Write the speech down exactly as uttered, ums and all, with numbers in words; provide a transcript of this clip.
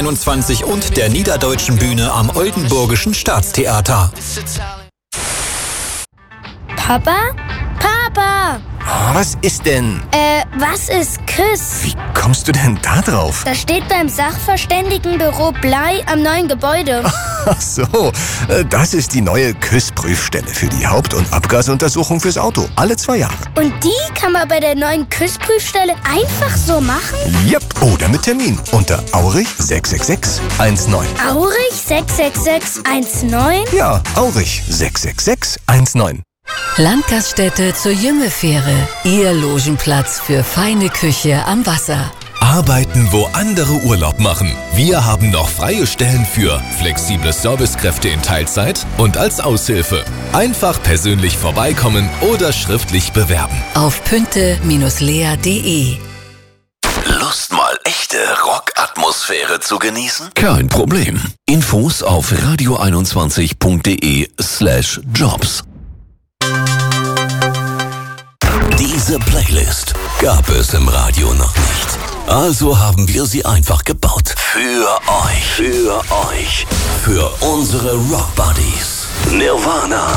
einundzwanzig und der Niederdeutschen Bühne am Oldenburgischen Staatstheater. Papa? Papa! Was ist denn? Äh, was ist Küss? Wie kommst du denn da drauf? Das steht beim Sachverständigenbüro Blei am neuen Gebäude. Ach so, das ist die neue Küss-Prüfstelle für die Haupt- und Abgasuntersuchung fürs Auto. Alle zwei Jahre. Und die kann man bei der neuen Küss-Prüfstelle einfach so machen? Yep, oder mit Termin unter Aurich sechs sechs sechs eins neun. Aurich sechs sechs sechs eins neun? Ja, Aurich sechs sechs sechs eins neun. Landgaststätte zur Jümmefähre. Ihr Logenplatz für feine Küche am Wasser. Arbeiten, wo andere Urlaub machen. Wir haben noch freie Stellen für flexible Servicekräfte in Teilzeit und als Aushilfe. Einfach persönlich vorbeikommen oder schriftlich bewerben. Auf pünte Lea punkt de. Lust mal echte Rockatmosphäre zu genießen? Kein Problem. Infos auf radio einundzwanzig punkt de slash jobs. Diese Playlist gab es im Radio noch nicht. Also haben wir sie einfach gebaut. Für euch. Für euch. Für unsere Rock Buddies. Nirvana,